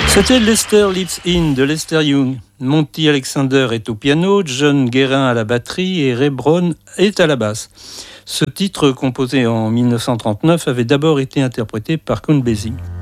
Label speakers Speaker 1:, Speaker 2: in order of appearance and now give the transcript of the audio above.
Speaker 1: C'était Lester Leads In de Lester Young. Monty Alexander est au piano, John Guérin à la batterie et Ray Brown est à la basse. Ce titre, composé en 1939, avait d'abord été interprété par Count Basie.